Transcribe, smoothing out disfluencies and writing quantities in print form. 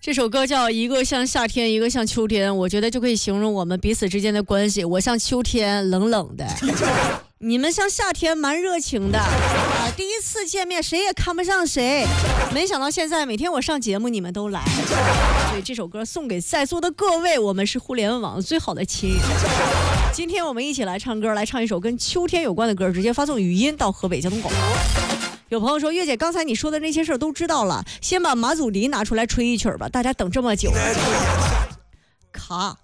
这首歌叫一个像夏天一个像秋天，我觉得就可以形容我们彼此之间的关系。我像秋天冷冷的，你们像夏天蛮热情的啊！第一次见面谁也看不上谁，没想到现在每天我上节目你们都来，所以这首歌送给在座的各位，我们是互联网最好的亲人。今天我们一起来唱歌，来唱一首跟秋天有关的歌，直接发送语音到河北交通广播。有朋友说，月姐刚才你说的那些事儿都知道了，先把马祖笛拿出来吹一曲吧，大家等这么久卡